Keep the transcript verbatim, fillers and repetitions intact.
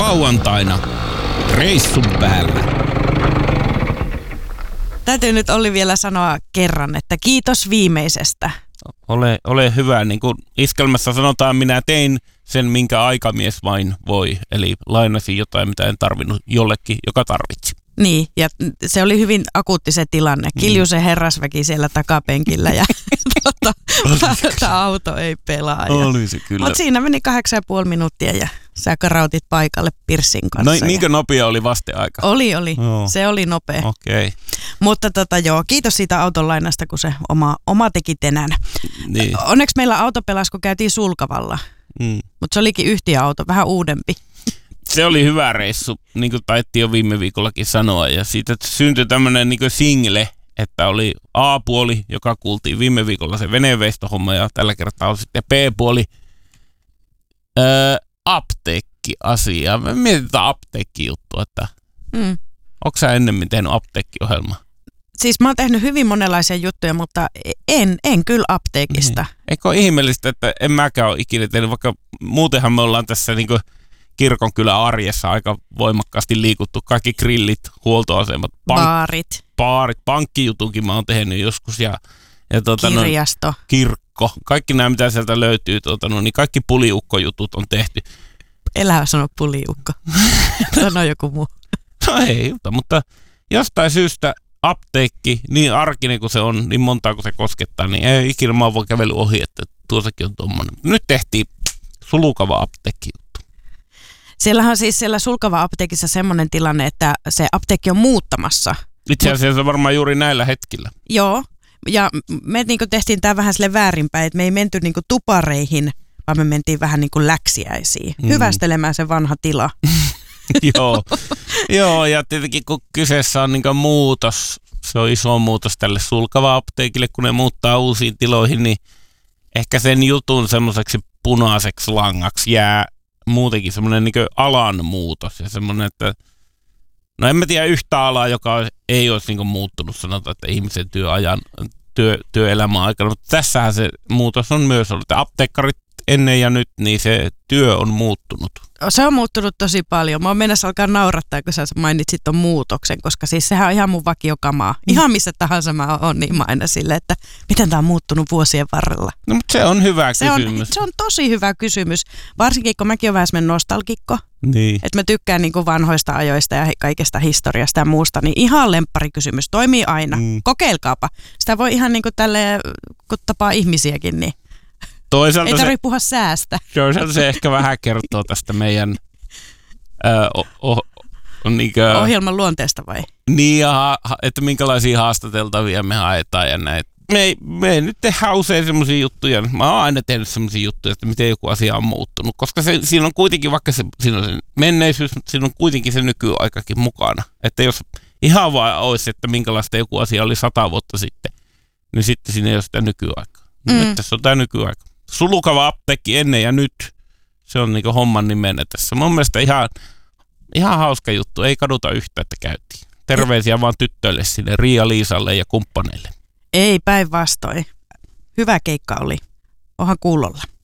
lauantaina reissun päällä. Täytyy nyt Olli vielä sanoa kerran, että kiitos viimeisestä. Ole, ole hyvä, niin kuin iskelmässä sanotaan, minä tein sen, minkä aikamies vain voi. Eli lainasin jotain, mitä en tarvinnut jollekin, joka tarvitsi. Niin, ja se oli hyvin akuutti se tilanne. Kiljusen herrasväki siellä takapenkillä ja tuota, auto ei pelaa. Oli se kyllä. Mutta siinä meni kahdeksan ja puoli minuuttia ja sä karautit paikalle Pirssin kanssa. No niinkö nopea oli vasteaika? Oli, oli. Joo. Se oli nopea. Okei. Okay. Mutta tota joo, kiitos siitä auton lainasta, kun se oma, oma teki tänään. Niin. Onneksi meillä auto pelasi, kun käytiin Sulkavalla. Mm. Mutta se olikin yhtiöauto, vähän uudempi. Se oli hyvä reissu, niin kuin taittiin jo viime viikollakin sanoa. Ja siitä syntyi tämmöinen niin kuin single, että oli A-puoli, joka kuultiin viime viikolla se veneenveistohomma, ja tällä kertaa on sitten B-puoli, öö, apteekki-asia. Me mietitään apteekki-juttua, että mm. onko sä ennemmin tehnyt apteekkiohjelmaa? Siis mä oon tehnyt hyvin monenlaisia juttuja, mutta en, en kyllä apteekista. Niin. Eikö ole ihmeellistä, että en mäkään ole ikinä tehnyt, vaikka muutenhan me ollaan tässä niin kuin kirkonkylän arjessa aika voimakkaasti liikuttu. Kaikki grillit, huoltoasemat, pank- baarit. baarit, pankkijutunkin mä oon tehnyt joskus. Ja, ja tuota, kirjasto. No, kirkko. Kaikki nämä, mitä sieltä löytyy, tuota, no, niin kaikki puliukkojutut on tehty. Elää sano puliukko. Sano joku muu. No ei, mutta jostain syystä apteekki, niin arkinen kuin se on, niin montaa kuin se koskettaa, niin ei ikinä mä voi kävely ohi, että tuossakin on tuommoinen. Nyt tehtiin Sulkava apteekki. Siellähän on siis siellä Sulkava-apteekissa semmoinen tilanne, että se apteekki on muuttamassa. Itse asiassa Mut, varmaan juuri näillä hetkillä. Joo, ja me niinku tehtiin tämä vähän sille väärinpäin, että me ei menty niinku tupareihin, vaan me mentiin vähän niin kuin läksiäisiin, mm. hyvästelemään se vanha tila. Joo. Joo, ja tietenkin kun kyseessä on niinku muutos, se on iso muutos tälle Sulkava-apteekille, kun ne muuttaa uusiin tiloihin, niin ehkä sen jutun semmoiseksi punaiseksi langaksi jää muutenkin semmoinen niin kuin alan muutos ja semmoinen, että no en mä tiedä yhtä alaa, joka ei olisi niin kuin muuttunut, sanotaan, että ihmisen työajan, työ, työelämän aikana, mutta tässähän se muutos on myös ollut, että apteekkarit ennen ja nyt, niin se työ on muuttunut. Se on muuttunut tosi paljon. Mä oon mennessä alkaa naurattaa, kun sä mainitsit ton muutoksen, koska siis sehän on ihan mun vakiokamaa. Mm. Ihan missä tahansa mä oon, niin mä aina silleen, että miten tää on muuttunut vuosien varrella. No mutta se on hyvä se kysymys. On, se on tosi hyvä kysymys, varsinkin kun mäkin olen vähän semmoinen nostalgikko. Niin. Että mä tykkään niinku vanhoista ajoista ja kaikesta historiasta ja muusta, niin ihan lempparikysymys, toimii aina. Mm. Kokeilkaapa. Sitä voi ihan niinku tälleen, kun tapaa ihmisiäkin, niin toisaalta ei tarvitse puhua säästä. Toisaalta se ehkä vähän kertoo tästä meidän ö, o, o, niinkö, ohjelman luonteesta vai? Niin, ja, että minkälaisia haastateltavia me haetaan ja näin. Me ei, me ei nyt tehdä usein semmoisia juttuja. Mä oon aina tehnyt semmoisia juttuja, että miten joku asia on muuttunut. Koska se, siinä on kuitenkin, vaikka se, siinä on se menneisyys, mutta siinä on kuitenkin se nykyaikakin mukana. Että jos ihan vaan olisi, että minkälaista joku asia oli sata vuotta sitten, niin sitten siinä ei ole sitä nykyaikaa. Mm. Nyt tässä on tämä nykyaika. Sulkava apteekki ennen ja nyt. Se on niinku homman nimenä tässä. Mun mielestä ihan, ihan hauska juttu. Ei kaduta yhtä, että käytiin. Terveisiä vaan tyttöille sinne, Riia-Liisalle ja kumppaneille. Ei päinvastoin. Hyvä keikka oli. Onhan kuulolla.